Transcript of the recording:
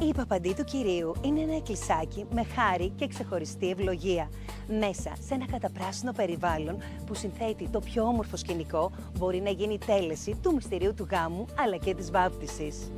Η Παπαντή του Κυρίου είναι ένα εκκλησάκι με χάρη και ξεχωριστή ευλογία. Μέσα σε ένα καταπράσινο περιβάλλον που συνθέτει το πιο όμορφο σκηνικό, μπορεί να γίνει τέλεση του μυστηρίου του γάμου αλλά και της βάπτισης.